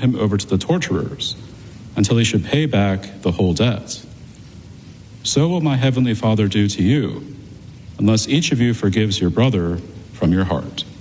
him over to the torturers until he should pay back the whole debt. So will my heavenly Father do to you, unless each of you forgives your brother from your heart.